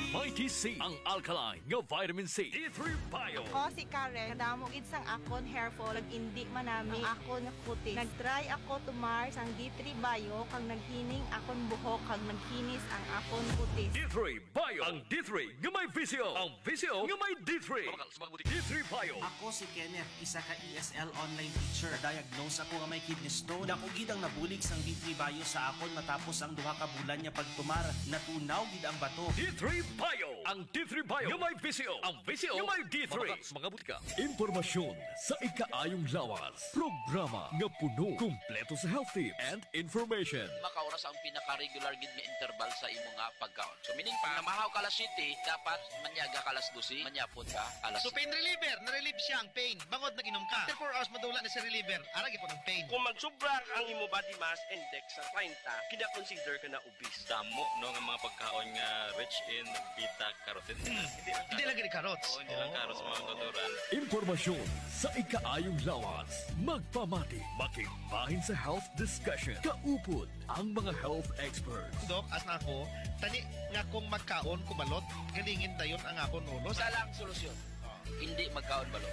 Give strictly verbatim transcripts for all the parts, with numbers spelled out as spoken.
Mighty C, ang alkaline nga vitamin C. D three Bio. Ako si Karen, kadamo gid sang akon hair fall, ag indi manami ang akon nga kutis. Nagtry ako tumar sang D three Bio kag naghining akon buhok kag nagkinis ang akon kutis. D three Bio. Ang D three nga may visio. Ang visio nga may D three. D three Bio. Ako si Kenneth, isa ka E S L online teacher. Diagnose ako nga may kidney stone. Dako gid ang nabulig sang D three Bio sa akon matapos ang duha ka bulan niya pagtumar. Natunaw gid ang bato. D three Bio. Ang D three Bio nga may visio. Ang visio nga may D three. Mga butika. Impormasyon sa ikaayong lawas. Programa nga puno, kumpleto sa health tips and information. Makauras ang pinaka-regular gid nga interval sa imo nga pagkaon. So meaning pa, namahaw ka alas siyete, dapat manyaga ka alas dose, manyapon ka alas So pain reliever, na-relieve siya ang pain. Bangod nag-inom ka. After four hours madula na si reliever, aragi po ng pain. Kung magsubra ang imo body mass index sa thirty, kina-consider ka na obese. Damo no nga mga pagkaon nga rich in beta carotene. Hmm. Hindi lagi ni carrots. Oo, hindi lang carrots mga kotoran. Impormasyon sa ikaayong lawas. Magpamati, makimbahin sa health discussion. Kaupod ang mga health experts. Dok, as na ako, tani nga kung magkaon kubalot, galingin dayon ang akon ulo. Sa lang solusyon. Hindi magkaon balot.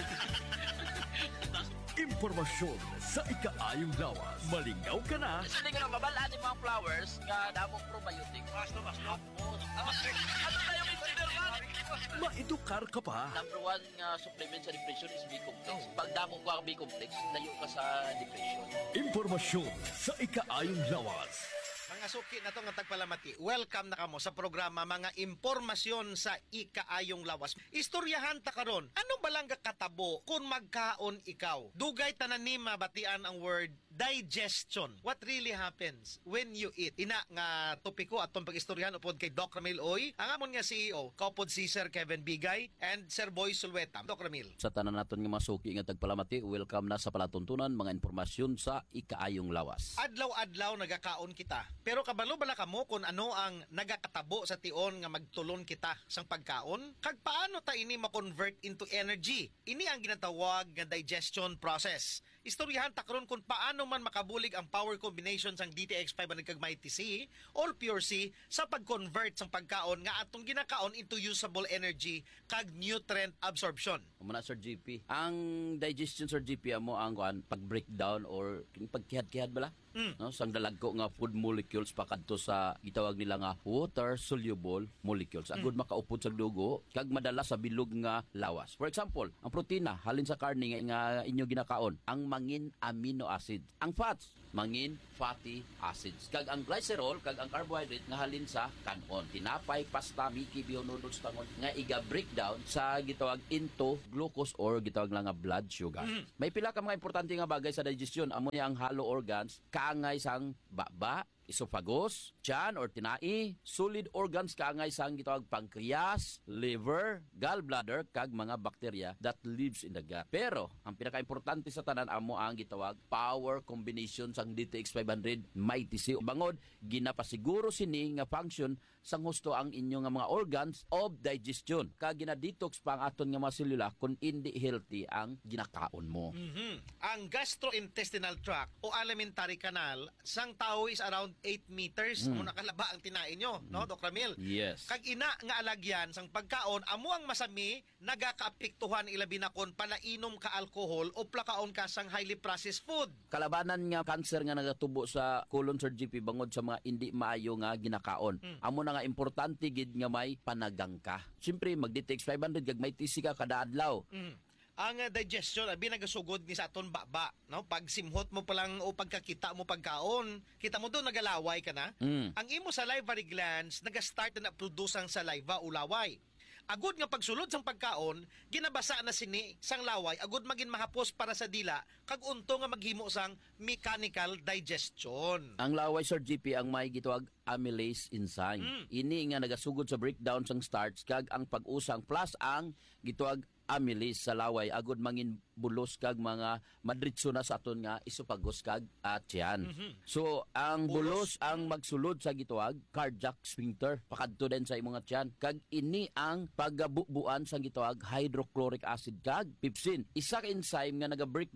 Impormasyon sa ikaayong lawas. Malingaw ka na. Kasi hindi ka na mabalaan yung mga flowers nga damong probiotic. Basta, basta. Ano tayo consider man? Maedukar ka pa. Number one nga supplement sa depression is B-complex. Pag damong ko ang B-complex, layo ka sa depression. Impormasyon sa ikaayong lawas. Mga suki na to nga tagpalamati, welcome na kamo sa programa Mga Impormasyon sa Ikaayong Lawas. Istoryahan ta karon, ano ba lang katabo kung magkaon ikaw? Dugay tanan ni mabatian ang word digestion. What really happens when you eat? Ina nga topiko atong pag-istoryahan upod kay Doc Ramil Oy, ang amon nga C E O, kaupod si Sir Kevin Bigay and Sir Boy Sulweta. Doc Ramil. Sa tanan naton nga masuki nga tagpalamati, welcome na sa palatuntunan mga impormasyon sa Ikaayong Lawas. Adlaw-adlaw nagakaon kita. Pero kabalo bala kamo kung ano ang nagakatabo sa tion nga magtulon kita sang pagkaon? Kag paano ta ini ma-convert into energy? Ini ang ginatawag nga digestion process. Istoryahan ta karon kung paano man makabulig ang power combination sang D T X five hundred kag Mighty C or Pure C sa pag-convert sang pagkaon nga atong ginakaon into usable energy kag nutrient absorption. Muna Sir G P. Ang digestion Sir G P amo ang kuan pag-breakdown or pagkihad-kihad bala. Mm. No, sang dalagko nga food molecules pakadto sa gitawag nila nga water soluble molecules. Agud mm. makaupod sa dugo kag madala sa bilog nga lawas. For example, ang protina halin sa karne nga, nga inyo ginakaon, ang mangin amino acid. Ang fats, mangin fatty acids. Kag ang glycerol kag ang carbohydrate nga halin sa kanon. Tinapay, pasta, miki, bio noodles tangon nga iga breakdown sa gitawag into glucose or gitawag lang nga blood sugar. Mm. May pila ka mga importante nga bagay sa digestion. Amo niya ang hollow organs, kaangay sang baba, esophagus, tiyan or tinai, solid organs kaangay sang gitawag pancreas, liver, gallbladder kag mga bakterya that lives in the gut. Pero ang pinaka-importante sa tanan amo ang gitawag power combination sang D T X five hundred Mighty C. Bangod ginapasiguro sini nga function sang husto ang inyo nga mga organs of digestion. Kag gina-detox pa ang aton nga mga selula kung hindi healthy ang ginakaon mo. Mm-hmm. Ang gastrointestinal tract o alimentary canal sang tao is around eight meters. Mm. Muna kalaba ang tinain nyo, no, Doc Ramil? Yes. Kag ina nga alagyan sang pagkaon, amo ang masami nagakaapektuhan ilabi na kon palainom ka alcohol o plakaon ka sang highly processed food. Kalabanan nga cancer nga nagatubo sa colon Sir G P bangod sa mga hindi maayo nga ginakaon. Mm. Amo na nga importante gid nga may panagang ka. Siyempre mag-D T X five hundred kag may T C ka kada adlaw. Mm. Ang uh, digestion abi nagasugod ni sa aton baba, no? Pag simhot mo pa lang o pagkakita mo pagkaon, kita mo doon nagalaway ka na. Mm. Ang imo salivary glands naga-start na produce ang saliva o laway. Agud nga pagsulod sang pagkaon, ginabasa na sini sang laway, agud magin mahapos para sa dila, kag unto nga maghimo sang mechanical digestion. Ang laway Sir G P ang may gitawag amylase enzyme. Mm. Ini nga nagasugod sa breakdown sang starch kag ang pag-usang plus ang gitawag amylase sa laway agud mangin bulos kag mga madritso na sa aton nga esophagus kag at tiyan. Mm-hmm. So ang bulos, bulos ang magsulod sa gitawag cardiac sphincter pakadto din sa imong tiyan kag ini ang paggabubuan sa gitawag hydrochloric acid kag pepsin. Isa ka enzyme nga naga-breakdown sang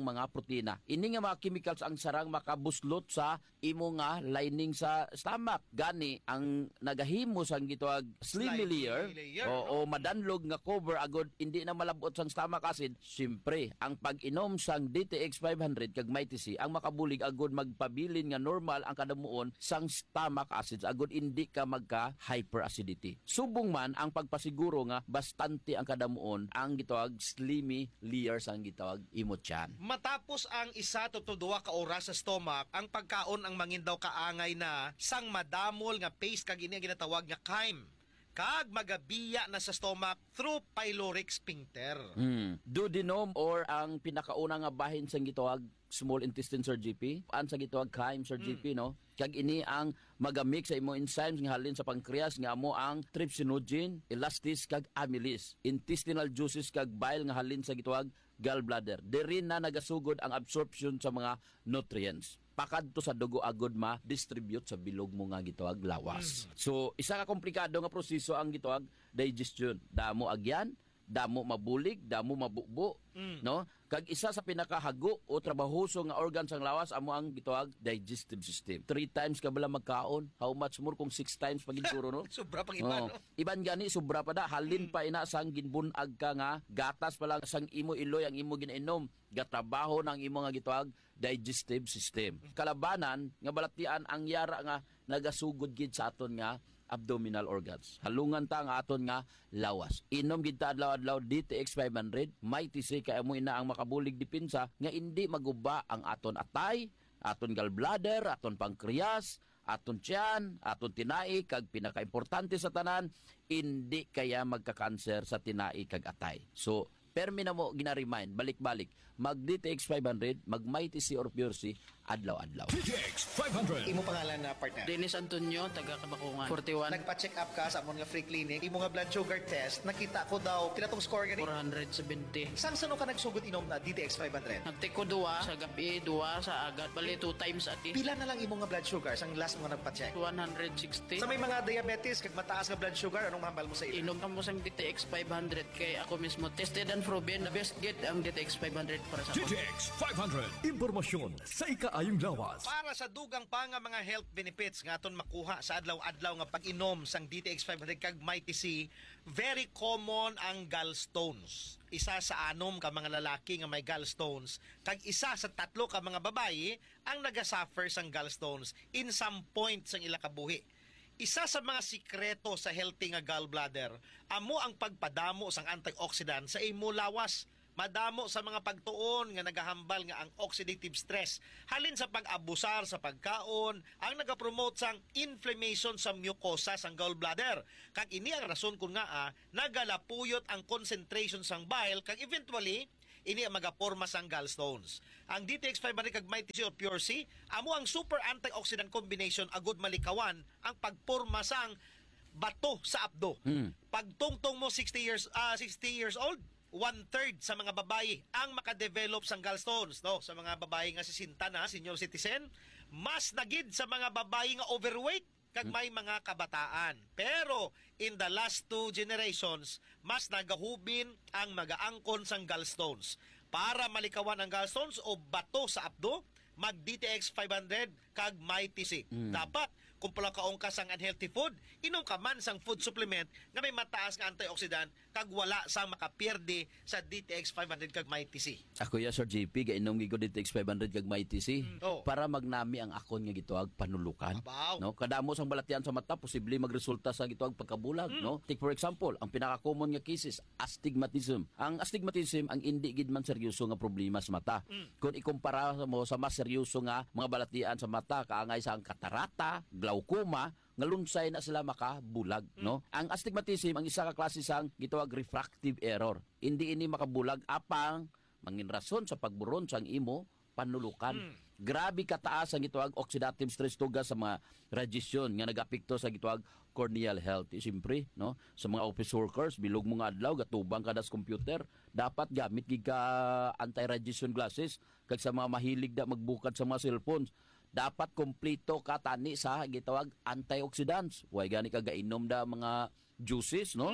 ang mga protina. Ini nga mga chemicals ang sarang makabuslot sa imo nga lining sa stomach. Gani ang nagahimo sang gitawag slimy Slimy layer, layer, o, o madanlog nga cover agod hindi na malabot sang stomach acid. Siyempre, ang pag-inom sang D T X five hundred kag Mighty ang makabulig agod magpabilin nga normal ang kadamuon sang stomach acids agod hindi ka magka hyperacidity. Subong man ang pagpasiguro nga bastante ang kadamuon ang gitawag slimy layer sang gitawag imo tiyan. Matapos ang isa to duha ka oras sa stomach, ang pagkaon ang mangin daw kaangay na sang madamol nga paste kag ini ang ginatawag nga chyme. Kag magabiya na sa stomach through pyloric sphincter. Hmm. Duodenum or ang pinakauna nga bahin sang gitawag small intestine, Sir G P, an sa gitawag chyme, Sir G P, no? Kag ini ang magamix sa imo enzymes nga halin sa pancreas nga amo ang trypsinogen, elastis kag amylase, intestinal juices kag bile nga halin sa gitawag gallbladder. Diri na nagasugod ang absorption sa mga nutrients. Pakadto sa dugo agod ma-distribute sa bilog mo nga gitawag lawas. Mm. So, isa ka komplikado nga proseso ang gitawag digestion. Damo agyan, damo mabulig, damo mabukbo, mm. no? Kag isa sa pinakahago o trabahoso nga organ sang lawas amo ang gitawag digestive system. Three times ka bala magkaon, how much more kung six times pagiguro, no? Sobra pang iba, oh. no? Iban gani sobra pa da, halin pa ina sang ginbunag ka nga gatas pa lang sang imo iloy ang imo ginainom, gatrabaho ng imo nga gitawag digestive system. Kalabanan nga balatian ang yara nga nagasugod gid sa aton nga abdominal organs. Halungan ta nga aton nga lawas. Inom gid ta adlaw-adlaw D T X five hundred, Mighty kay amo ina ang makabulig dipinsa nga indi maguba ang aton atay, aton gallbladder, aton pancreas, aton tiyan, aton tinai kag pinakaimportante sa tanan, indi kaya magka-cancer sa tinai kag atay. So permi na mo gina-remind balik-balik mag D T X five hundred, mag Mighty or Pure C adlaw-adlaw. D T X five hundred. Imo pangalan na partner? Dennis Antonio, taga Kabakungan. forty-one. Nagpa-check up ka sa amon nga free clinic. Imo nga blood sugar test, nakita ko daw pila tong score gani? four seventy. Sang sano ka nagsugod inom na D T X five hundred? Nagtake ko duwa sa gabi, duwa sa agad. Bali, two times ati. Pila na lang imo nga blood sugar sang last mo nga nagpa-check? one sixty. Sa may mga diabetes kag mataas nga blood sugar, anong mahambal mo sa ilo? Inom ka mo sang D T X five hundred kay ako mismo tested and proven the best get ang D T X five hundred para sa D T X five hundred. Impormasyon sa ikaayong lawas. Para sa dugang pa nga mga health benefits nga aton makuha sa adlaw-adlaw nga pag-inom sang D T X five hundred kag Mighty C, very common ang gallstones. Isa sa anom ka mga lalaki nga may gallstones kag isa sa tatlo ka mga babayi ang nagasuffer sang gallstones in some point sang ila kabuhi. Isa sa mga sikreto sa healthy nga gallbladder amo ang pagpadamo sang antioxidant sa imo lawas. Madamo sa mga pagtuon nga nagahambal nga ang oxidative stress halin sa pag-abusar sa pagkaon ang nagapromote sang inflammation sa mucosa sang gallbladder. Kag ini ang rason kung nga ah, nagalapuyot ang concentration sang bile kag eventually ini ang magaporma sang gallstones. Ang D T X five hundred kag Mighty C or Pure C amo ang super antioxidant combination agud malikawan ang pagporma sang bato sa abdo. Mm. Pagtungtong mo sixty years uh, sixty years old, one-third sa mga babayi ang makadevelop sang gallstones, no? Sa mga babayi nga sisinta na, senior citizen, mas nagid sa mga babayi nga overweight kag may mga kabataan. Pero in the last two generations, mas nagahubin ang magaangkon sang gallstones. Para malikawan ang gallstones o bato sa abdo, mag D T X five hundred kag Mighty C. Mm. Dapat kung pala kaong ka sang unhealthy food, inom ka man sang food supplement nga may mataas nga antioxidant kag wala sang makapierde sa D T X five hundred kag Mighty C. Ako ya Sir J P, gainom gigo D T X five hundred kag Mighty C Mm. Oh. para magnami ang akon nga gituag panulukan. Abaw. No, kadamo sang balatian sa mata posible magresulta sa gituag pagkabulag, mm. no? Take for example, ang pinaka-common nga cases, astigmatism. Ang astigmatism ang indi gid man seryoso nga problema sa mata. Mm. Kung ikumpara mo sa mas seryoso nga mga balatian sa mata kaangay sa ang katarata, glaucoma, nga lunsay na sila makabulag, mm. no? Ang astigmatism ang isa ka klase sang gitawag refractive error. Hindi ini makabulag apang mangin rason sa pagburon sang imo panulukan. Mm. Grabe kataas ang gitawag oxidative stress tugas sa mga radiation nga nagapekto sa gitawag corneal health. Siyempre, no? Sa mga office workers, bilog mo nga adlaw gatubang kada sa computer, dapat gamit gid ka anti-radiation glasses kag sa mga mahilig da magbukad sa mga cellphones. Dapat kompleto ka tani sa gitawag antioxidants. Way gani ka gainom da mga juices, no? Mm.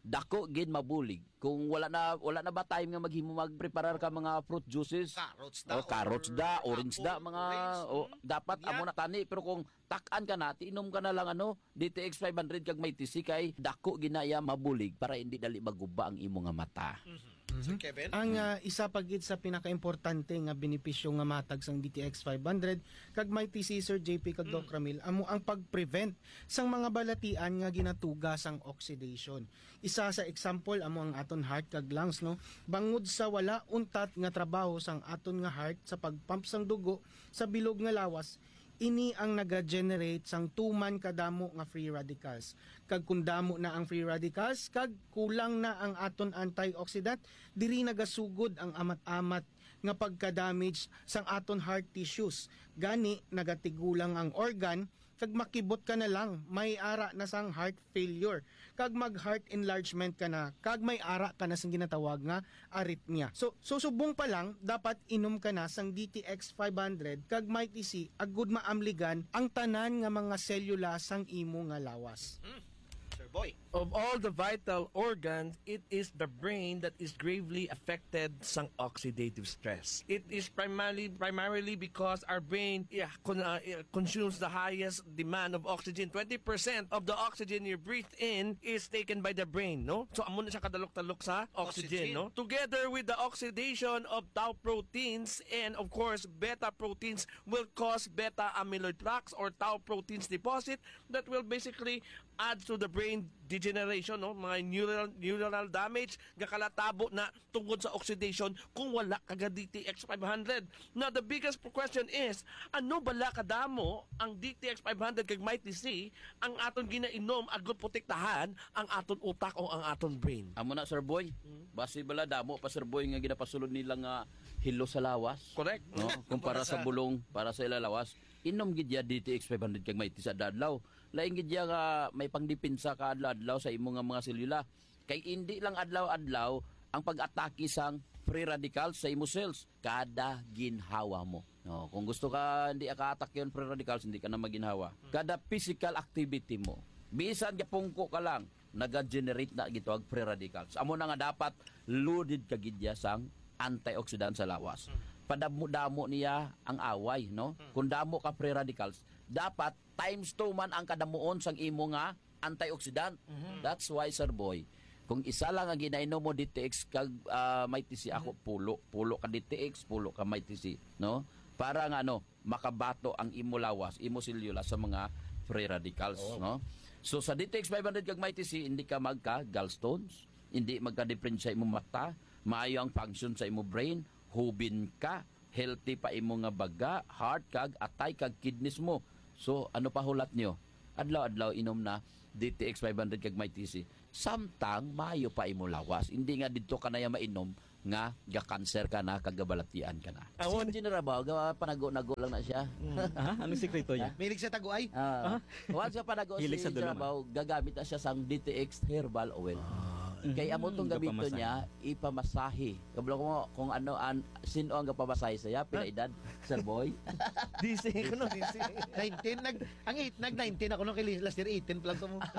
dako gid mabulig. Kung wala na wala na ba time nga maghimo magpreparar ka mga fruit juices? Carrots da, O carrots or da, orange da, apple, mga orange, o, mm, dapat yan. amo na tani. Pero kung takan ka na, tiinom ka na lang ano, D T X five hundred kag may T C kay dako ginaya mabulig para hindi dali maguba ang imo nga mata. Sir Kevin? Ang uh, isa pagid sa pinakaimportante nga benepisyo nga matag sang D T X five hundred kag may T C Sir J P kag Doc Ramil amo ang pag-prevent sang mga balatian nga ginatuga sang oxidation. Isa sa example amo ang aton heart kag lungs no. Bangod sa wala untat nga trabaho sang aton nga heart sa pagpump sang dugo sa bilog nga lawas, ini ang naga-generate sang tuman kadamo nga free radicals. Kag kung damo na ang free radicals, kag kulang na ang aton antioxidant, diri nagasugod ang amat-amat nga pagka-damage sang aton heart tissues. Gani nagatigulang ang organ, kag makibot ka na lang, may ara na sang heart failure. Kag mag heart enlargement ka na, kag may ara ka na sang ginatawag nga arrhythmia. So susubong pa lang dapat inom ka na sang D T X five hundred kag may T C agud maamligan ang tanan nga mga selula sang imo nga lawas. Sir Boy? Of all the vital organs, it is the brain that is gravely affected sang oxidative stress. It is primarily primarily because our brain yeah, con- uh, uh, consumes the highest demand of oxygen. twenty percent of the oxygen you breathe in is taken by the brain, no? So amo na siya kadalok-talok sa oxygen, Oxygen. no? Together with the oxidation of tau proteins and of course beta proteins will cause beta amyloid plaques or tau proteins deposit that will basically add to the brain degeneration, no? Mga neural neuronal damage nga kalatabo na tungkol sa oxidation kung wala kaga D T X five hundred. Now the biggest question is, ano bala kadamo ang D T X five hundred kag may T C ang aton ginainom agud protektahan ang aton utak o ang aton brain? Amo na Sir Boy. Basi bala damo pa Sir Boy nga ginapasulod nila nga hilo sa lawas. Correct? No, kumpara sa bulong para sa ilalawas. Inom gid ya D T X five hundred kag may T C sa adlaw. Laing gid ya nga may pangdipinsa ka adlaw sa imo nga mga selula. Kay hindi lang adlaw-adlaw ang pag-atake sang free radicals sa imo cells kada ginhawa mo. No, kung gusto ka hindi ka attack yon free radicals, hindi ka na maginhawa. Kada physical activity mo, bisan gapungko ka lang, naga-generate na gito ang free radicals. Amo na nga dapat loaded ka gid ya sang antioxidant sa lawas. Padamo-damo niya ang away, no? Kung damo ka free radicals, dapat times two man ang kadamuon sang imo nga antioxidant. That's why Sir Boy, kung isa lang ang ginainom mo D T X kag uh, may T C, ako pulo, pulo ka D T X, pulo ka may T C, no? Para nga ano, makabato ang imo lawas, imo selula sa mga free radicals, no? So sa D T X five hundred kag may T C, hindi ka magka gallstones, hindi magka-different sa imo mata, maayo ang function sa imo brain, hubin ka, healthy pa imo nga baga, heart kag atay kag kidneys mo. So ano pa hulat nyo? Adlaw-adlaw inom na D T X five hundred kag may T C. Samtang maayo pa imo lawas. Hindi nga didto ka na ya mainom nga ga-cancer ka na kagabalatian ka na. Si Engineer Abaw, gawa panago-nago lang na siya. Ah, anong sikreto niya? Milig sa taguay? Ah, once ka panago si Hilig sa Engineer dulungan. Abaw, gagamit na siya sang D T X herbal oil. Kaya amo tong gamito Gapamasahe. niya ipamasahe. Kabalo ko kung ano an sino ang gapamasahe saya pila edad Sir Boy. D C ko no. nineteen nag ang eight nag nineteen ako no kay last year eighteen pa lang to mo.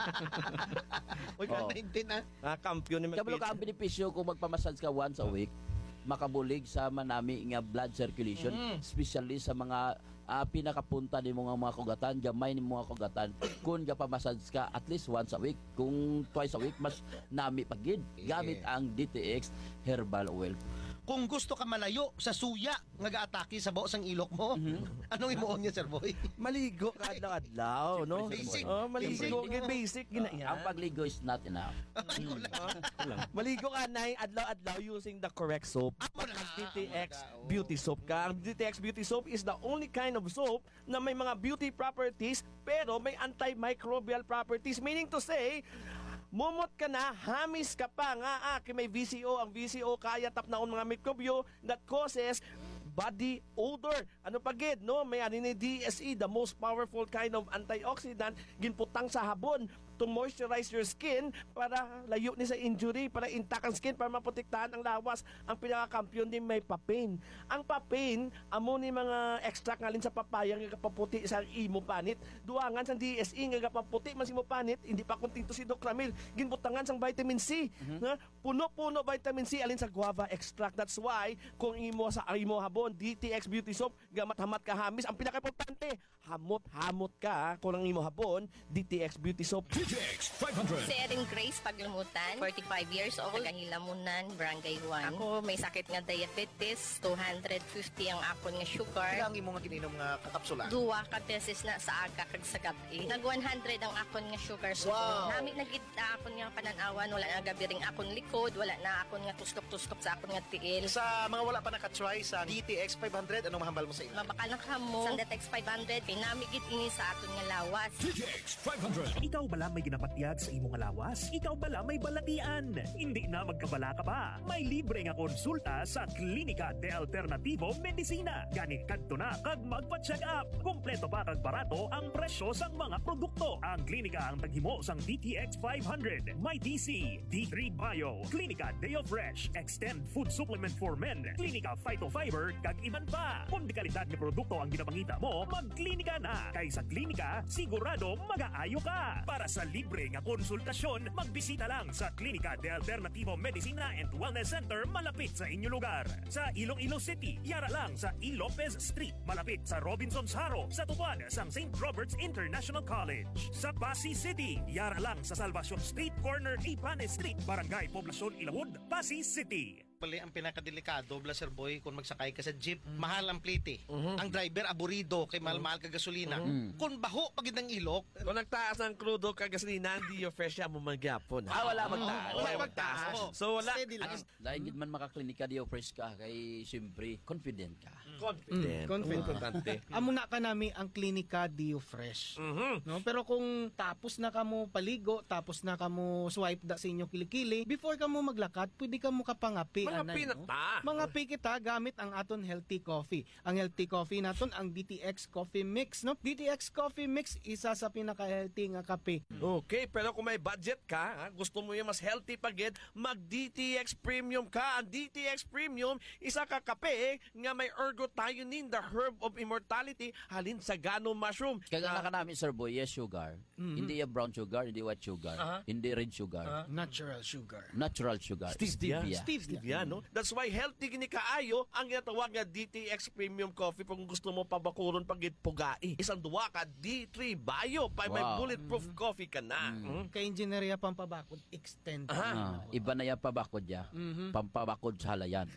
Oy ka Oh. nineteen ah. Ah, kampiyon ni Kabalo ka ang benepisyo kung magpamassage ka once a week, makabulig sa manami nga blood circulation, especially sa mga ah, pinakapunta ni mga mga kugatan, gamay ni mga kugatan. Kung gapamassage ka at least once a week, kung twice a week, mas nami pagid. Gamit ang D T X herbal oil. Kung gusto ka malayo sa suya nga gaatake sa baos ang ilok mo, anong imuon niya Sir Boy? Maligo ka adlaw-adlaw, no? Basic. Oh, maligo Basic. basic, basic gina yan. Ang pagligo is not enough. Maligo ka na adlaw-adlaw using the correct soap. Ako na. D T X beauty soap ka. Ang D T X beauty soap is the only kind of soap na may mga beauty properties pero may antimicrobial properties. Meaning to say, mumot ka na, hamis ka pa nga, ah, kay may V C O. Ang V C O kaya tap na mga mikrobyo that causes body odor. Ano pa gid, no? May ano ni D S E, the most powerful kind of antioxidant, ginputang sa habon to moisturize your skin para layo ni sa injury, para intact ang skin, para maprotektahan ang lawas. Ang pinaka-kampiyon din may papain. Ang papain, amo ni mga extract ngalin sa papaya nga kapaputi sa imo panit. Duangan sa D S E nga kapaputi man si mo panit, hindi pa kunting to si Doc Ramil. Ginbutangan sang vitamin C. Mm-hmm. Na, puno-puno vitamin C alin sa guava extract. That's why kung imo sa imo habon D T X Beauty Soap gamat-hamat ka hamis, ang pinaka-importante, hamot-hamot ka kung ang imo habon D T X Beauty Soap. D T X five hundred. Si Erin Grace Paglumutan, forty-five years old, Tagahilamunan, Barangay one. Ako may sakit nga diabetes, two hundred fifty ang akon nga sugar. Ilang imo nga gininom nga kakapsula? Duwa ka beses na sa aga kag sa gabi. Nag one hundred ang akon nga sugar. So, Wow. nami nagit na akon nga pananawan, wala na gabi ring akon likod, wala na akon nga tuskop-tuskop sa akon nga tiil. Sa mga wala pa nakatry sa D T X five hundred, anong mahambal mo sa ila? Mabakal na kamo sa D T X five hundred, pinamigit ini sa aton nga lawas. D T X five hundred. Ikaw bala may ginapatyag sa imong lawas? Ikaw bala may balatian? Hindi na magkabala ka pa. May libre nga konsulta sa Klinika de Alternativo Medicina. Gani kadto na kag magpa-check up. Kompleto pa kag barato ang presyo sang mga produkto. Ang klinika ang taghimo sang D T X five hundred, My D C, D three Bio, Klinika Deo Fresh, Extend Food Supplement for Men, Klinika Phytofiber kag iban pa. Kung di kalidad ni produkto ang ginapangita mo, magklinika na. Kay sa klinika, sigurado mag-aayo ka. Para sa libre nga konsultasyon, magbisita lang sa Klinika de Alternativo Medicina and Wellness Center malapit sa inyong lugar. Sa Iloilo City, yara lang sa E. Lopez Street, malapit sa Robinson's Haro, sa tupad sang Saint Robert's International College. Sa Pasig City, yara lang sa Salvacion Street, corner Ipanes Street, Barangay Poblacion Ilawod, Pasig City. Pali ang pinakadelikado, Blaser Boy, kung magsakay ka sa jeep, mahal ang plite. Ang driver aburido kay mahal-mahal ka gasolina. Kung baho pagid ng ilok, Kung nagtaas ang crudo kag gasolina, hindi yung fresh mo magyapon. Ah, wala magtaas. Wala Wala magtaas. magtaas. So wala. steady lang. Dahil gid man makaklinika di fresh ka kay siyempre confident ka. Confident. Mm, confident. Importante. Amo na ka nami ang klinika Dio Fresh. Mhm. No, pero kung tapos na kamo paligo, tapos na kamo swipe da sa inyo kilikili, before ka mo maglakad, pwede ka mo kapangapi. Mga anay, pinata. no? Mga pi kita gamit ang aton healthy coffee. Ang healthy coffee naton ang D T X Coffee Mix, no? D T X Coffee Mix isa sa pinaka-healthy nga kape. Okay, pero kung may budget ka, ha, gusto mo yung mas healthy pagid, mag-D T X Premium ka. Ang D T X Premium, isa ka kape nga may ergothioneine, the herb of immortality, halin sa gano mushroom. Kaya Na- na ka namin, sir boy, yes sugar. Hindi yung brown sugar, hindi white sugar, Aha. hindi red sugar. Natural sugar. Natural sugar. Stevia. Stevia. Stevia, no? That's why healthy gini kaayo ang ginatawag nga D T X Premium Coffee kung gusto mo pabakuron pagit pugai. Isang duwa ka D three Bio, pa may Wow. bulletproof coffee ka na. Mm. Kay engineerya pampabakod, extend. Ah, iba na yung pabakod ya. Pampabakod sa halayan.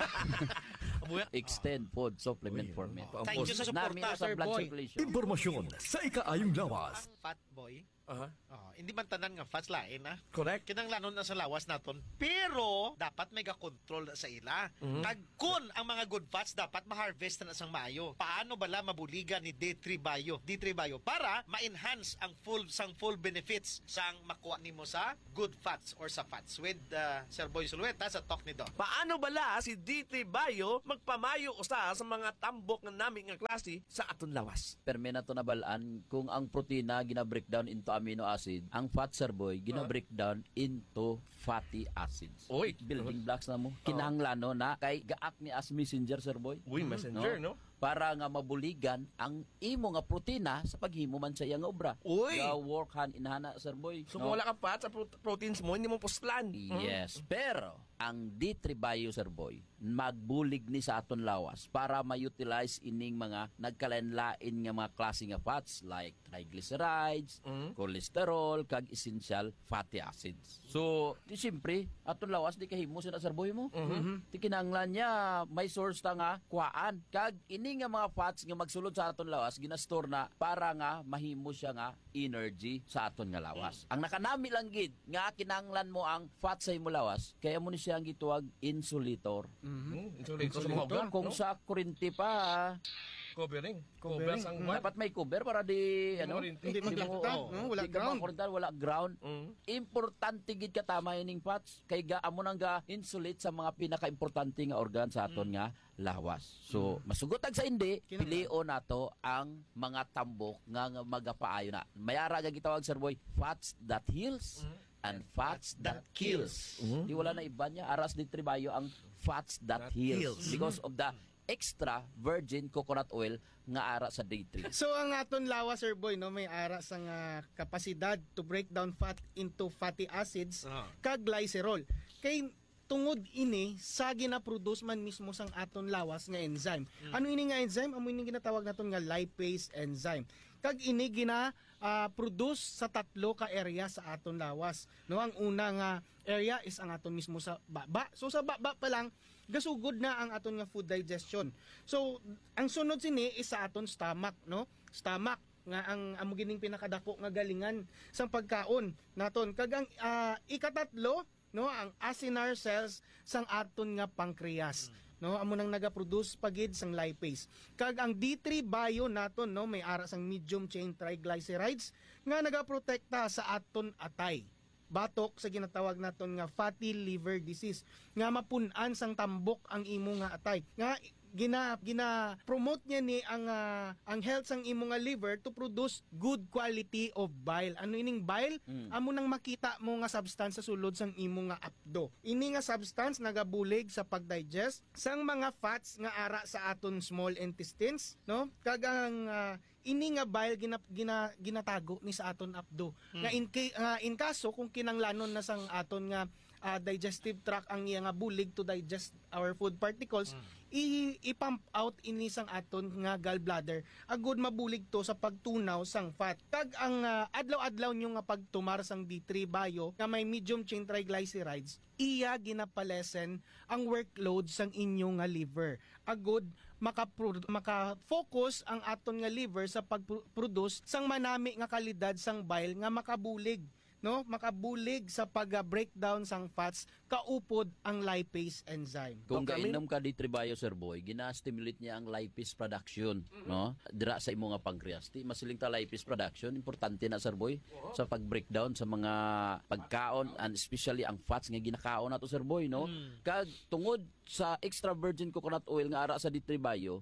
Extend food supplement for men. Thank you sa suporta, Nami sa Sir blood Boy. circulation. Impormasyon sa ikaayong lawas. ang fat boy, Aha. oh, hindi man tanan nga fats lain na. Correct. Kinanglanon na sa lawas naton. Pero dapat may ga-control sa ila. Kag kun ang mga good fats dapat ma-harvest na sang maayo. Paano bala mabuligan ni D three Bio? D three Bio para ma-enhance ang full sang full benefits sang makuha nimo sa good fats or sa fats with uh, Sir Boy Sulueta sa talk ni Don. Paano bala si D three Bio magpamayo usa sa mga tambok nga nami nga klase sa aton lawas? Perme na to nabalaan kung ang protina gina-breakdown into amino acid, ang fat, sir boy, gina-breakdown into fatty acids. Oy. Building blocks na mo. Kinahanglan no na kay gaak ni as messenger, sir boy. Uy, messenger, no? Para nga mabuligan ang imo nga protina sa paghimo man sa iyang obra. Uy. Ga work hand in hand, sir boy. So kung wala ka fat sa pro- proteins mo, hindi mo puslan. Yes, pero ang D three Bio, sir boy, magbulig ni sa aton lawas para ma-utilize ining mga nagkalain-lain nga mga klase nga fats like triglycerides, cholesterol, kag essential fatty acids. So, di siyempre, aton lawas di kahimo sa sir boy mo. Di kinahanglan niya may source ta nga kuhaan. Kag ini nga mga fats nga magsulod sa aton lawas ginastore na para nga mahimo siya nga energy sa aton nga lawas. Ang nakanami lang gid nga kinahanglan mo ang fat sa imo lawas kaya mo ni siya ang gituwag insulator. Mm-hmm. Insulator sa mga obra, Kung no? sa kuryente pa, Covering. Covering. Cover sang Mm. buwan. Dapat may cover para di ano makurinti. Hindi maglakta, mo- no? Wala di ka ground. makurintan, wala ground. Mm. Importante gid ka tama ining fats kay ga amo nang ga insulate sa mga pinaka-importante nga organ sa aton nga lawas. So masugotag sa indi, pilion nato ang mga tambok nga, nga magapaayo na. Mayara ga gitawag sir boy, fats that heals and fats that kills. Di wala na iba niya, aras di tribayo ang fats that, That heals. heals. Because of the extra virgin coconut oil nga ara sa day three. So ang aton lawas, Sir Boy, no, may ara sa nga kapasidad to break down fat into fatty acids Ah. kag glycerol. Kay tungod ini sa gina-produce man mismo sang aton lawas nga enzyme. Ano ini nga enzyme? Amo ini ginatawag naton nga lipase enzyme. Kag ini gina ah, produce sa tatlo ka area sa aton lawas. No, ang una nga area is ang aton mismo sa baba. So sa baba pa lang gasugod na ang aton nga food digestion. So ang sunod sini is sa aton stomach, no? Stomach nga ang amo gining pinakadako nga galingan sang pagkaon naton. Kag ang ah, ikatatlo, no, ang acinar cells sang aton nga pancreas, no, amo nang nagaproduce pagid sang lipase. Kag ang D three bio naton, no, may ara sang medium chain triglycerides nga nagaprotekta sa aton atay, batok sa ginatawag naton nga fatty liver disease nga mapun-an sang tambok ang imo nga atay nga gina gina promote niya ni ang ah, ang health sang imo nga liver to produce good quality of bile. Ano ining bile? Mm. Amo nang makita mo nga substance sa sulod sang imo nga apdo. Ini nga substance nagabulig sa pagdigest sang mga fats nga ara sa aton small intestines, no? Kag ang ah, ini nga bile gina, gina, ginatago ni sa aton apdo. Nga in ca- nga in kaso kung kinanglanon na sang aton nga ah, digestive tract ang iya nga bulig to digest our food particles, i- i-pump out ini sang aton nga gallbladder agud mabulig to sa pagtunaw sang fat. Kag ang ah, adlaw-adlaw nyo nga pagtumar sang D three bio nga may medium chain triglycerides, iya ginapalesen ang workload sang inyo nga liver. Agud makapro- maka-focus ang aton nga liver sa pag-produce sang manami nga kalidad sang bile nga makabulig, no, makabulig sa pag-breakdown sang fats kaupod ang lipase enzyme. Kung Dok, kami- gainom ka di tribayo sir boy, gina-stimulate niya ang lipase production, no? Dira sa imo nga pancreas. Ti masiling ta lipase production, importante na sir boy sa pag-breakdown sa mga pagkaon and especially ang fats nga ginakaon nato sir boy, no? Kag tungod sa extra virgin coconut oil nga ara sa di tribayo,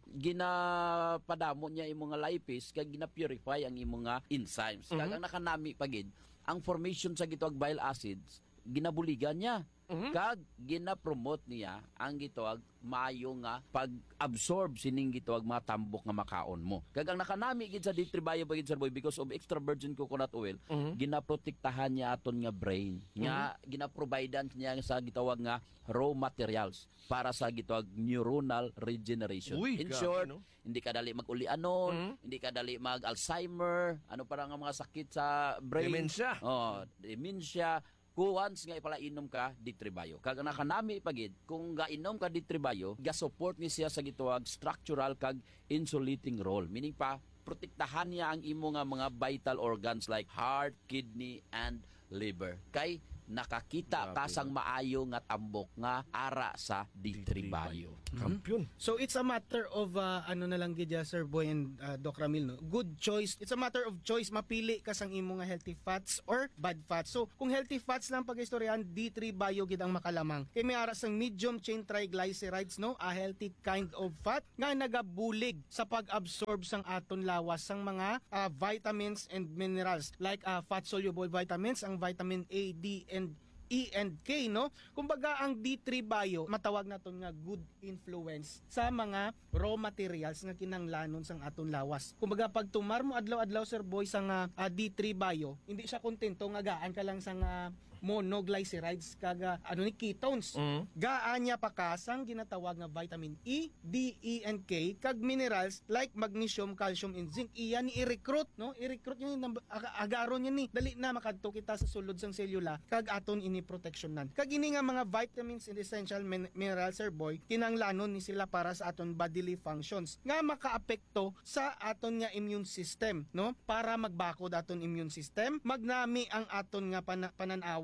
ginapadamo niya imo nga lipase kag gina-purify ang imo nga enzymes. Kag ang nakanami pagid ang formation sa gitawag bile acids ginabuligan niya. Kag gina-promote niya ang gitawag maayo nga pag-absorb sining gitawag mga tambok nga makaon mo. Kag ang nakanami gid sa D three bio pagid sir boy because of extra virgin coconut oil, ginaprotektahan niya aton nga brain. Nga ginaprovidean niya sa gitawag nga raw materials para sa gitawag neuronal regeneration. Uy, In grabe, short, no? hindi ka dali mag-ulianon, hindi ka dali mag-Alzheimer, ano para nga mga sakit sa brain. Dementia. Oh, dementia. Kung once nga ipalainom ka, D three bio. Kag nakanami pagid, kung gainom ka D three bio, ga-support ni siya sa gituwag structural kag insulating role. Meaning pa, protektahan niya ang imo nga mga vital organs like heart, kidney, and liver. Kay nakakita ka sang maayo nga tambok nga ara sa D three bio. Kampiyon. So it's a matter of uh, ano na lang gid ya, Sir Boy and uh, Doc Ramil, no? Good choice. It's a matter of choice, mapili ka sang imo nga healthy fats or bad fats. So kung healthy fats lang pag-istoryahan, D three bio gid ang makalamang. Kay may ara sang medium chain triglycerides, no, a healthy kind of fat nga nagabulig sa pag-absorb sang aton lawas sang mga uh, vitamins and minerals like uh, fat soluble vitamins, ang vitamin A, D, and E and K, no? Kumbaga ang D three bio matawag naton nga good influence sa mga raw materials nga kinanglanon sang aton lawas. Kumbaga pag tumar mo adlaw-adlaw sir boy sang uh, D three bio, hindi siya kontento nga gaan ka lang sang uh, monoglycerides kaga ano ni ketones. Mm. Gaan niya pa kasang ginatawag nga vitamin E, D, E and K kag minerals like magnesium, calcium and zinc. Iyan ni i-recruit, no? I-recruit niya ni agaron niya ni dali na makadto kita sa sulod sang selula kag aton ini protectionan. Kag ini nga mga vitamins and essential min- minerals sir boy, kinanglanon ni sila para sa aton bodily functions nga makaapekto sa aton nga immune system, no? Para magbakod aton immune system, magnami ang aton nga pana- pananawa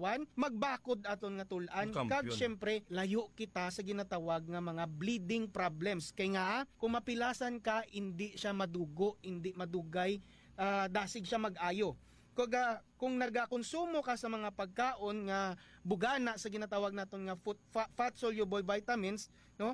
katawan, magbakod aton nga tulan, Kampiyon. kag syempre layo kita sa ginatawag nga mga bleeding problems. Kay nga kung mapilasan ka, hindi siya madugo, hindi madugay, ah, dasig siya mag-ayo. Kung, ah, kung nagakonsumo ka sa mga pagkaon nga bugana sa ginatawag naton nga food, fa- fat soluble vitamins, no?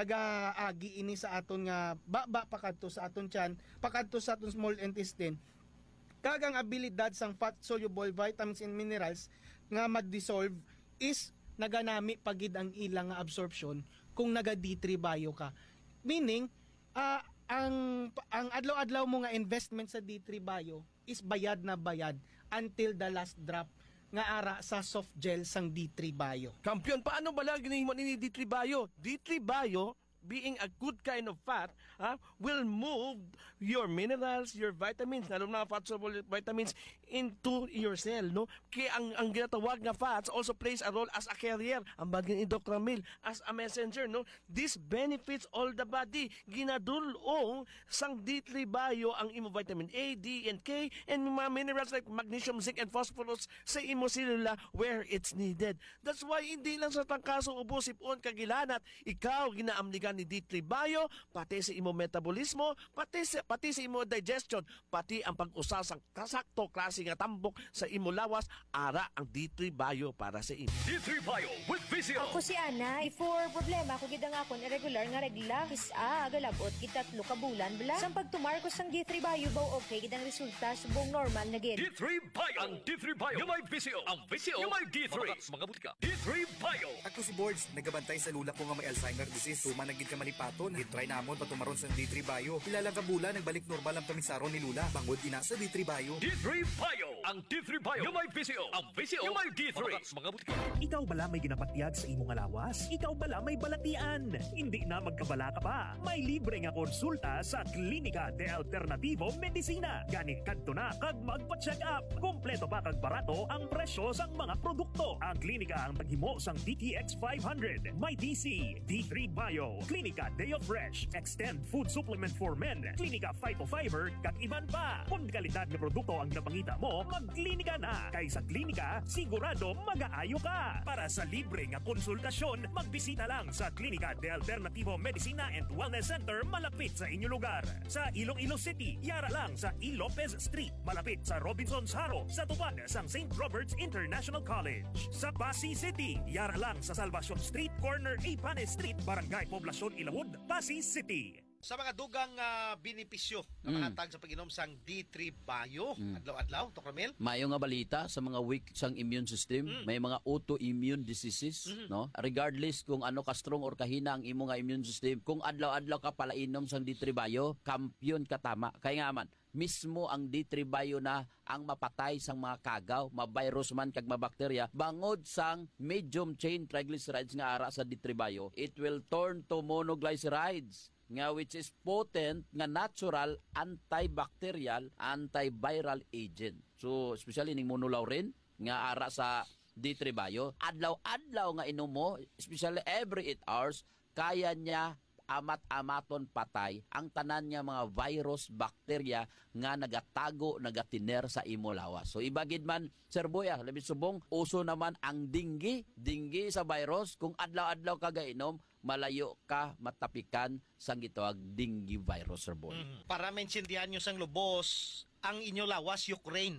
Nagaagi ini sa aton nga baba pakadto sa aton tiyan, pakadto sa aton small intestine. Kagang abilidad sang fat soluble vitamins and minerals nga mag-dissolve is naganami pagid ang ilang nga absorption kung naga D three bio ka. Meaning, ah, ang ang adlaw-adlaw mo nga investment sa D three bio is bayad na bayad until the last drop nga ara sa soft gel sang D three bio. Kampiyon, paano ba lang ginahimo ni D three bio? D three bio, being a good kind of fat, ha, will move your minerals, your vitamins, lalo na fat soluble vitamins into your cell, no? Kaya ang ang ginatawag nga fats also plays a role as a carrier, ang bagay ni Doctor Ramil, as a messenger, no? This benefits all the body. Ginadulong sang D three bio ang imo vitamin A, D, and K, and mga minerals like magnesium, zinc, and phosphorus sa imo selula where it's needed. That's why hindi lang sa tangkaso ubo sipon kagilanat, ikaw ginaamligan ni D three bio, pati sa imo metabolismo, pati sa, pati sa imo digestion, pati ang pag-usa sang kasakto klase nga tambok sa imo lawas, ara ang D three bio para sa imo. D three Bio with Visio. Ako si Ana, before problema ko gid nga akon irregular nga regla, isa agalabot gitatlo ka bulan bala. Sang pagtumar ko sang D three bio baw okay gid ang resulta subong normal na gid. D three Bio. Ang D three Bio. Yung may Visio. Ang Visio. Yung may D three. Mga, mga butika. D three Bio. Ako si Boards, nagabantay sa lula ko nga may Alzheimer disease. Tuma nagid ka malipaton. Gitry namon patumaron sa D three Bio. Ilang kabula nagbalik normal ang kamisaron ni Lula. Bangod ina sa D three Bio. D three Bio. Ang D three Bio. Yung may Visio. Ang Visio. Yung may D three. Mga, mga butika. Ikaw bala may ginapatyag sa imong lawas? Ikaw bala may balatian? Hindi na magkabala ka pa. May libre nga konsulta sa Klinika de Alternativo Medicina. Gani kadto na kag magpa-check up. Kompleto pa kag barato ang presyo sang mga produkto. Ang klinika ang paghimo sang D T X five hundred, may D C, D three Bio, Klinika Day of Fresh, Extend Food Supplement for Men, Klinika Phytofiber, kag iban pa. Kung kalidad na produkto ang napangita mo, magklinika na. Kay sa klinika, sigurado mag-aayo ka. Para sa libre nga konsultasyon, magbisita lang sa Klinika de Alternativo Medicina and Wellness Center malapit sa inyong lugar. Sa Iloilo City, yara lang sa E. Lopez Street, malapit sa Robinson's Haro, sa tupad sang Saint Robert's International College. Sa Pasig City, yara lang sa Salvacion Street, corner A. Pane Street, Barangay Poblacion, Ilawod, Pasig City. Sa mga dugang uh, benepisyo na Mm. mahatag sa pag-inom sang D three Bio, Mm. adlaw-adlaw, Doctor Ramil. Mayo nga balita sa mga weak sang immune system, Mm. may mga autoimmune diseases, Mhm. no? Regardless kung ano ka strong or kahina ang imo nga immune system, kung adlaw-adlaw ka pala inom sang D three Bio, kampiyon ka tama. Kaya nga man, mismo ang D three Bio na ang mapatay sang mga kagaw, ma-virus man kag mabakterya, bangod sang medium chain triglycerides nga ara sa D three Bio, it will turn to monoglycerides nga which is potent nga natural antibacterial antiviral agent. So especially ning monolaurin nga ara sa D three Bio, adlaw-adlaw nga inom mo, especially every eight hours, kaya niya amat-amaton patay ang tanan niya mga virus, bakterya nga nagatago, nagatiner sa imo lawas. So ibagid man, Sir Boy, ah, labi subong, uso naman ang dinggi, dinggi sa virus. Kung adlaw-adlaw ka gainom, malayo ka matapikan sang gitawag dinggi virus, Sir Boy. Mm. Para maintindihan nyo sang lubos, ang inyo lawas, Ukraine.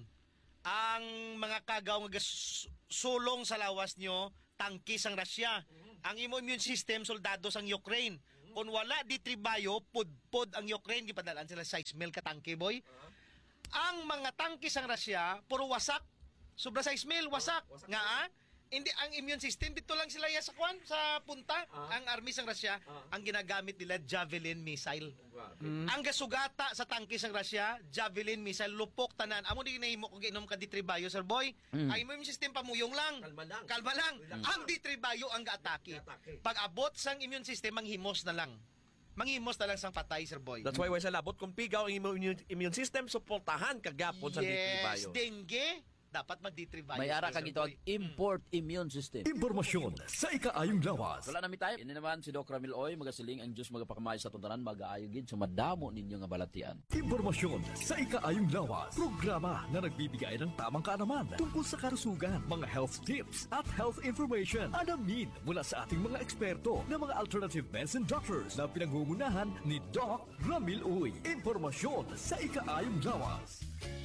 Ang mga kagaw nga gas- sulong sa lawas nyo, tangki sang Russia. Ang imo immune system, soldado sang Ukraine. Kung wala D three Bio, pud-pud ang Ukraine, gipadalaan sila size mil ka tangke, boy. Ang mga tangke sang Russia, puro wasak. Sobra size mil, wasak. Nga ah? Hindi, ang immune system, dito lang sila sa kwan, sa punta. Ang army sang Russia, ang ginagamit nila, Javelin missile. Ang gasugata sa tangke sang Russia, Javelin missile, lupok tanan. Amo di ginahimo kung ginom ka D three Bio, Sir Boy. Mm. Ang immune system pamuyong lang. Kalma lang. Kalma lang. Ang D three Bio ang gaatake. Pag abot sang immune system, manghimos na lang. Manghimos na lang sang patay, Sir Boy. That's why why sa labot kung pigaw ang immune, immune system, suportahan kagapon sa D three Bio. Yes, dengue, dapat mag D three Bio. May ara kang ito ang import immune system. Impormasyon sa ikaayong lawas. Wala namin tayo. Ini naman si Doc Ramil Oy, magasiling ang Diyos magapakamay sa tuntanan, mag-aayogid sa madamo ninyo nga balatian. Impormasyon sa ikaayong lawas. Programa na nagbibigay ng tamang kaalaman tungkol sa karusugan, mga health tips at health information. Alamin mula sa ating mga eksperto na mga alternative medicine doctors na pinangungunahan ni Doc Ramil Oy. Impormasyon sa ikaayong lawas.